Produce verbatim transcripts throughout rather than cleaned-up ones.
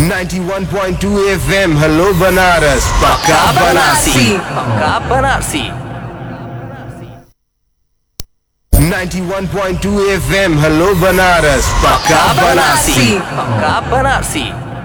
Ninety one point two F M hello Banaras पक्का बनारसी पक्का Banarasi ninety one point two F M hello Banaras पक्का बनारसी पक्का बनारसी।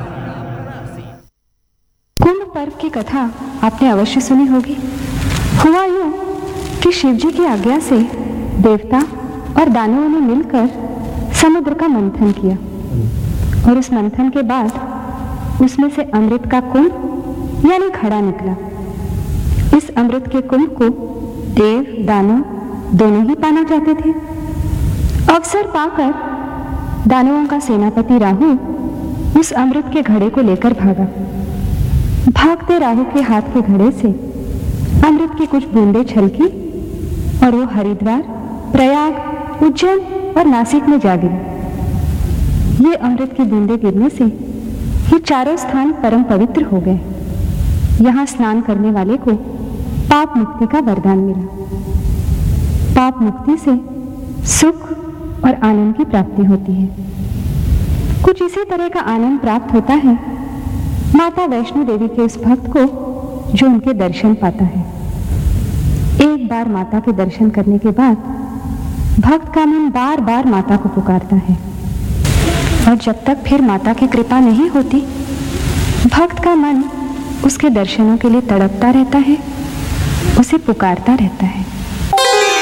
कुंभ पर्व की कथा आपने अवश्य सुनी होगी। हुआ यूं कि शिवजी की आज्ञा से देवता और दानवों ने मिलकर समुद्र का मंथन किया और उस मंथन के बाद उसमें से अमृत का कुंभ यानी घड़ा निकला। इस अमृत के कुंभ को देव दानव दोनों ही पाना चाहते थे। अवसर पाकर दानवों का सेनापति राहु उस अमृत के घड़े को लेकर भागा। भागते राहु के हाथ के घड़े से अमृत की कुछ बूंदें छलकी और वो हरिद्वार, प्रयाग, उज्जैन और नासिक में जा गिरी। ये अमृत की बूंदें गिरने से ये चारों स्थान परम पवित्र हो गए। यहाँ स्नान करने वाले को पाप मुक्ति का वरदान मिला। पाप मुक्ति से सुख और आनंद की प्राप्ति होती है। कुछ इसी तरह का आनंद प्राप्त होता है माता वैष्णो देवी के उस भक्त को जो उनके दर्शन पाता है। एक बार माता के दर्शन करने के बाद भक्त का मन बार बार माता को पुकारता है और जब तक फिर माता की कृपा नहीं होती भक्त का मन उसके दर्शनों के लिए तड़पता रहता है, उसे पुकारता रहता है।